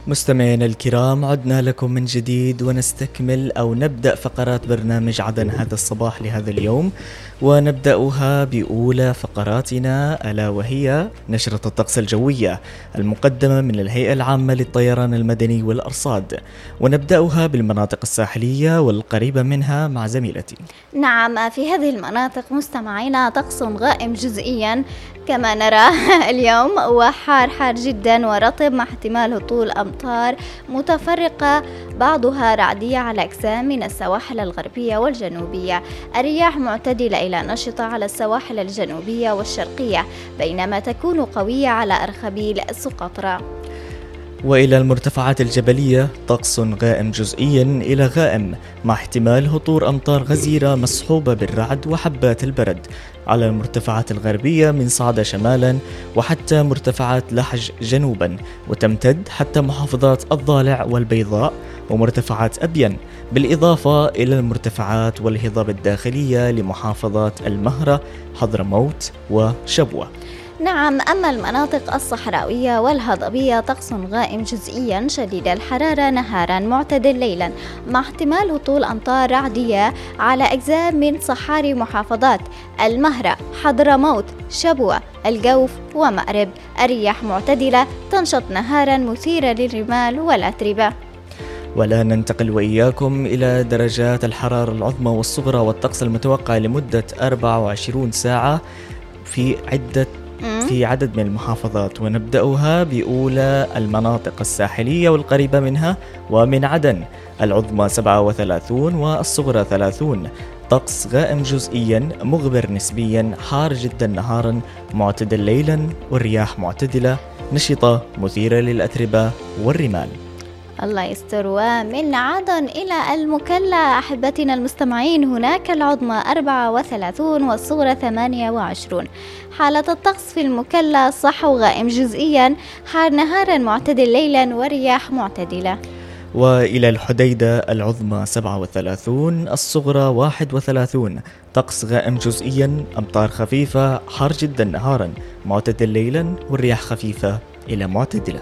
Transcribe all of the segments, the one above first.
مستمعينا الكرام، عدنا لكم من جديد ونستكمل أو نبدأ فقرات برنامج عدن هذا الصباح لهذا اليوم، ونبدأها بأولى فقراتنا ألا وهي نشرة الطقس الجوية المقدمة من الهيئة العامة للطيران المدني والأرصاد، ونبدأها بالمناطق الساحلية والقريبة منها مع زميلتي. نعم، في هذه المناطق مستمعينا طقس غائم جزئيا كما نرى اليوم، وحار جدا ورطب مع احتمال هطول أمطار متفرقة بعضها رعدية على أجزاء من السواحل الغربية والجنوبية. الرياح معتدلة إلى نشطة على السواحل الجنوبية والشرقية، بينما تكون قوية على أرخبيل سقطرى. وإلى المرتفعات الجبلية طقس غائم جزئيا إلى غائم مع احتمال هطول أمطار غزيرة مصحوبة بالرعد وحبات البرد على المرتفعات الغربية من صعدة شمالا وحتى مرتفعات لحج جنوبا، وتمتد حتى محافظات الضالع والبيضاء ومرتفعات أبين، بالإضافة إلى المرتفعات والهضاب الداخلية لمحافظات المهرة، حضرموت وشبوة. نعم، أما المناطق الصحراوية والهضبية طقس غائم جزئيا شديد الحرارة نهارا معتدل ليلا مع احتمال هطول أمطار رعدية على أجزاء من صحاري محافظات المهرة، حضرموت، شبوة، الجوف ومأرب. الرياح معتدلة تنشط نهارا مثيرة للرمال والأتربة. ولا ننتقل وإياكم إلى درجات الحرارة العظمى والصغرى والطقس المتوقع لمدة 24 ساعة في عدد من المحافظات، ونبدأها بأولى المناطق الساحلية والقريبة منها ومن عدن. العظمى 37 والصغرى 30. طقس غائم جزئيا مغبر نسبيا، حار جدا نهارا، معتدل ليلا، والرياح معتدلة نشطة مثيرة للأتربة والرمال. الله يستر. ومن عدن إلى المكلا أحبتنا المستمعين، هناك العظمى 34 والصغرى 28. حالة الطقس في المكلا صحو غائم جزئيا، حار نهارا معتدل ليلا، ورياح معتدلة. وإلى الحديدة العظمى 37 الصغرى 31. طقس غائم جزئيا، أمطار خفيفة، حار جدا نهارا، معتدل ليلا، والرياح خفيفة إلى معتدلة.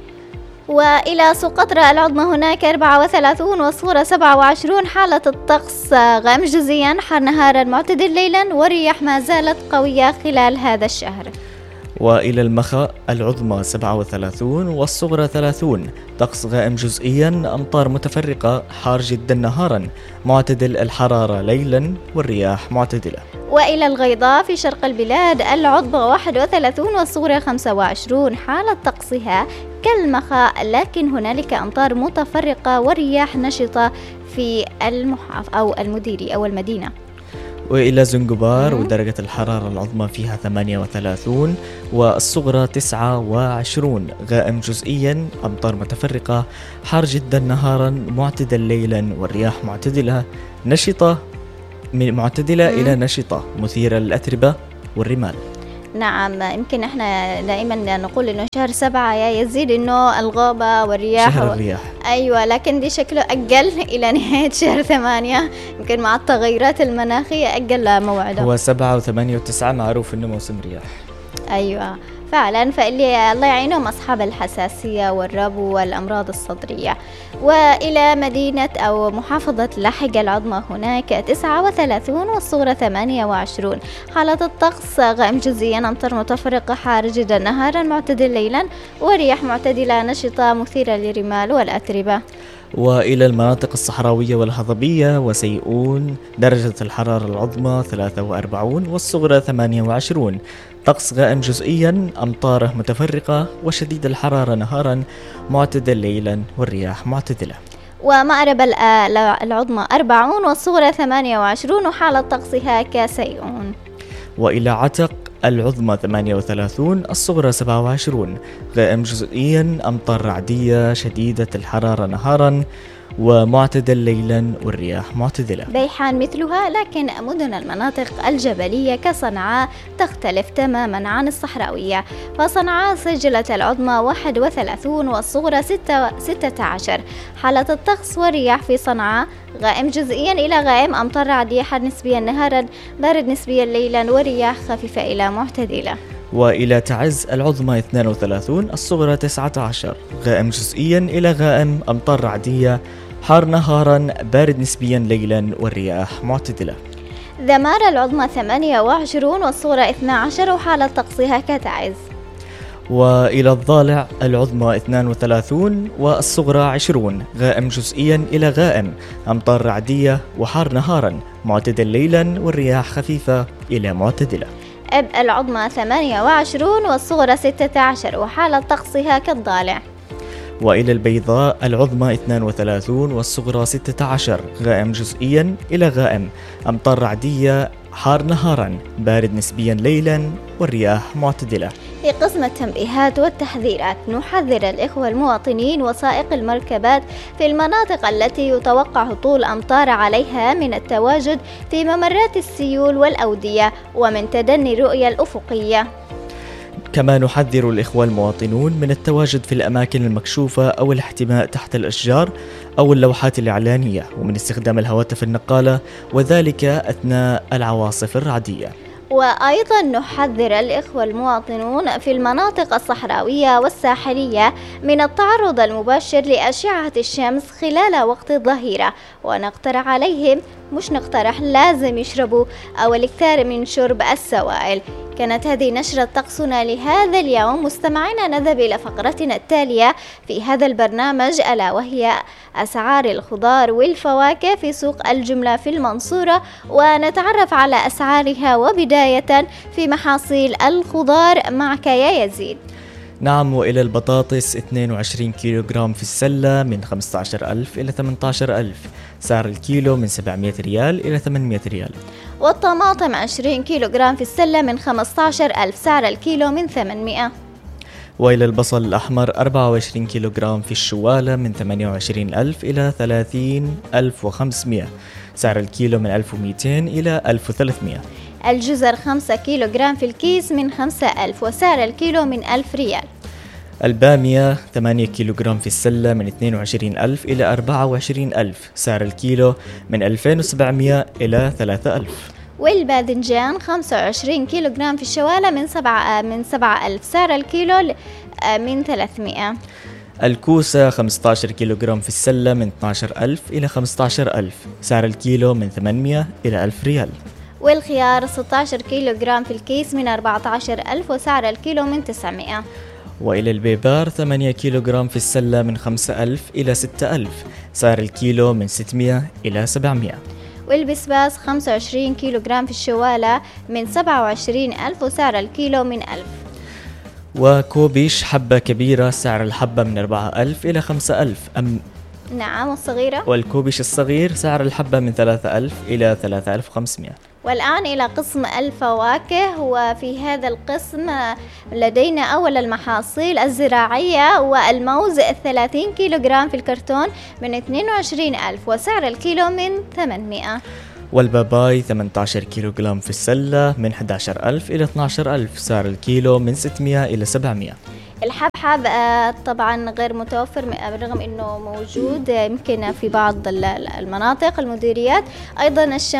وإلى سقطرى العظمى هناك 34 والصغرى 27. حالة الطقس غائم جزئيا، حار نهارا معتدل ليلا، والرياح ما زالت قوية خلال هذا الشهر. وإلى المخا العظمى 37 والصغرى 30. طقس غائم جزئيا، أمطار متفرقة، حار جدا نهارا، معتدل الحرارة ليلا، والرياح معتدلة. وإلى الغيضاء في شرق البلاد العظمى 31 والصغرى 25. حالة طقسها كالمخا، لكن هنالك أمطار متفرقة والرياح نشطة في المديري أو المدينة. وإلى زنجبار ودرجة الحرارة العظمى فيها 38 والصغرى 29. غائم جزئيا، أمطار متفرقة، حار جدا نهارا، معتدل ليلا، والرياح معتدلة نشطة إلى نشطة مثيرة للأتربة والرمال. نعم، يمكن احنا دائما نقول انه شهر 7 يزيد انه الغابة والرياح شهر الرياح. ايوه، لكن دي شكله اجل الى نهاية شهر 8، يمكن مع التغيرات المناخية اجل موعده. هو 7 و8 و9 معروف انه موسم رياح. ايوه فعلا، فاللي الله يعينهم أصحاب الحساسية والربو والأمراض الصدرية. وإلى مدينة أو محافظة لحج العظمى هناك 39 والصغرى 28. حالة الطقس غائم جزئيا، أمطار متفرقة، حار جدا نهارا، معتدل ليلا، ورياح معتدلة نشطة مثيرة للرمال والأتربة. وإلى المناطق الصحراوية والهضبية وسيئون، درجة الحرارة العظمى 43 والصغرى 28. طقس غائم جزئيا، أمطاره متفرقة وشديد الحرارة نهارا، معتدل ليلا، والرياح معتدلة. ومأرب العظمى 40 والصغرى 28، وحالة طقسها كسيئون. وإلى عتق العظمى 38 الصغرى 27. غائم جزئيا، أمطار رعدية شديدة الحرارة نهارا ومعتدل ليلا، والرياح معتدلة. بيحان مثلها، لكن مدن المناطق الجبلية كصنعاء تختلف تماما عن الصحراوية. فصنعاء سجلت العظمى 31 والصغرى 16. حالة الطقس والرياح في صنعاء غائم جزئيا إلى غائم، أمطار رعدية، حار نسبيا نهارا، بارد نسبيا ليلا، ورياح خفيفة إلى معتدلة. وإلى تعز العظمى 32 الصغرى 19 غائم جزئيا إلى غائم أمطار رعدية حار نهارا بارد نسبيا ليلا والرياح معتدلة. ذمار العظمى 28 والصغرى 12 وحالة طقسها كتعز. وإلى الضالع العظمى 32 والصغرى 20 غائم جزئيا إلى غائم أمطار رعدية وحار نهارا معتدل ليلا والرياح خفيفة إلى معتدلة. أب العظمى 28 والصغرى 16 وحالة طقسها كالضالع. وإلى البيضاء العظمى 32 والصغرى 16 غائم جزئيا إلى غائم أمطار رعدية حار نهارا بارد نسبيا ليلا والرياح معتدلة. في قسم التنبيهات والتحذيرات نحذر الإخوة المواطنين وسائق المركبات في المناطق التي يتوقع هطول أمطار عليها من التواجد في ممرات السيول والأودية ومن تدني الرؤية الأفقية. كما نحذر الإخوة المواطنون من التواجد في الأماكن المكشوفة أو الاحتماء تحت الأشجار أو اللوحات الإعلانية ومن استخدام الهواتف النقالة وذلك أثناء العواصف الرعدية. وأيضا نحذر الإخوة المواطنون في المناطق الصحراوية والساحلية من التعرض المباشر لأشعة الشمس خلال وقت الظهيرة ونقترح عليهم لازم يشربوا أو الاكثار من شرب السوائل. كانت هذه نشرة طقسنا لهذا اليوم. مستمعينا نذهب إلى فقرتنا التالية في هذا البرنامج ألا وهي أسعار الخضار والفواكه في سوق الجملة في المنصورة ونتعرف على أسعارها وبداية في محاصيل الخضار معك يا يزيد. نعم، وإلى البطاطس 22 كيلوغرام في السلة من 15,000 إلى 18,000 سعر الكيلو من 700 ريال إلى 800 ريال. والطماطم 20 كيلوغرام في السلة من 15,000 سعر الكيلو من 800. وإلى البصل الأحمر 24 كيلوغرام في الشوالة من 28,000 إلى 30,500 سعر الكيلو من 1200 إلى 1300. الجزر 5 كيلوغرام في الكيس من 5,000 وسعر الكيلو من 1000 ريال. البامية 8 كيلوغرام في السلة من 22,000 إلى 24,000 سعر الكيلو من 2,700 إلى 3,000. والباذنجان 25 كيلوغرام في الشوالة من 7,000 سعر الكيلو من 300. الكوسة 15 كيلوغرام في السلة من 12,000 إلى 15,000 سعر الكيلو من 800 إلى 1000 ريال. والخيار 16 كيلوغرام في الكيس من 14,000 وسعر الكيلو من 900. وإلى البيبار 8 كيلوغرام في السلة من 5,000 إلى 6,000 سعر الكيلو من 600 إلى 700. والبسباس 25 كيلوغرام في الشوالة من 27,000 وسعر الكيلو من 1000. وكوبيش حبة كبيرة سعر الحبة من 4,000 إلى 5,000. نعم، والصغيرة؟ والكوبيش الصغير سعر الحبة من 3,000 إلى 3,500. والآن إلى قسم الفواكه، وفي هذا القسم لدينا أول المحاصيل الزراعية والموز 30 كيلوغرام في الكرتون من 22,000 وسعر الكيلو من 800. والباباي 18 كيلوغرام في السلة من 11,000 إلى 12,000 سعر الكيلو من 600 إلى 700. الحبحب طبعا غير متوفر بالرغم انه موجود يمكن في بعض المناطق المديريات. ايضا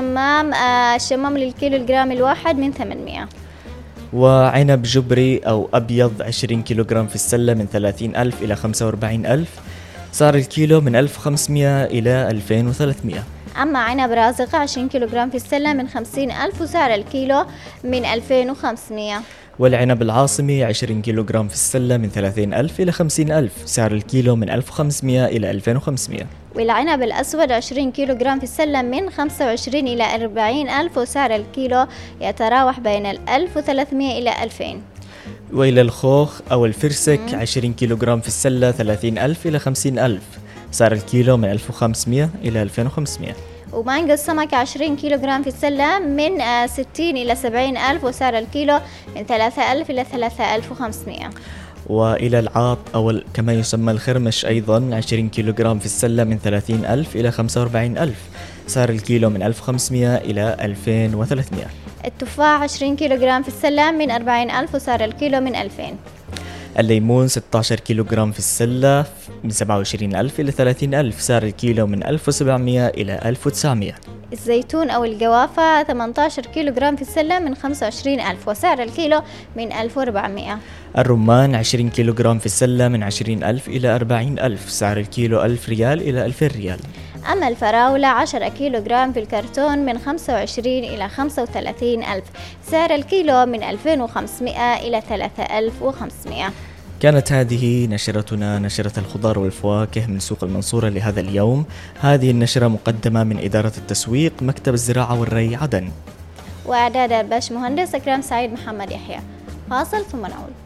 الشمام للكيلو الجرام الواحد من 800. وعنب جبري او ابيض 20 كيلوغرام في السلة من 30,000 الى 45,000 سعر الكيلو من 1500 الى 2300. أما عنب رازق 20 كيلوغرام في السلة من 50,000 وسعر الكيلو من 2500. والعنب العاصمي 20 كيلوغرام في السلة من 30,000 إلى 50,000 سعر الكيلو من 1500 إلى 2500. والعنب الأسود 20 كيلوغرام في السلة من 25 إلى 40,000 وسعر الكيلو يتراوح بين 1300 إلى 2000. وإلى الخوخ أو الفرسك 20 كيلوغرام في السلة 30,000 إلى 50,000 سعر الكيلو من 1500 إلى 2500. ومانجو السمك 20 كيلوغرام في السلة من 60 إلى 70,000 وسعر الكيلو من 3,000 إلى 3,500. وإلى العاط أو كما يسمى الخرمش أيضا 20 كيلوغرام في السلة من 30,000 إلى 45,000 سعر الكيلو من 1500 إلى 2300. التفاح 20 كيلوغرام في السلة من 40,000 وسعر الكيلو من 2000. الليمون 16 كيلوغرام في السلة من 27,000 إلى 30,000، سعر الكيلو من 1700 إلى 1900. الزيتون أو الجوافة 18 كيلوغرام في السلة من 25,000 وسعر الكيلو من 1400. الرمان 20 كيلوغرام في السلة من 20,000 إلى 40,000، سعر الكيلو 1000 ريال إلى 2000 ريال. أما الفراولة 10 كيلوغرام في الكرتون من 25 إلى 35,000، سعر الكيلو من 2500 إلى 3500. كانت هذه نشرتنا، نشرة الخضار والفواكه من سوق المنصورة لهذا اليوم. هذه النشرة مقدمة من إدارة التسويق، مكتب الزراعة والري، عدن، وإعداد الباش مهندس إكرام سعيد محمد يحيى. فاصل ثم نعود.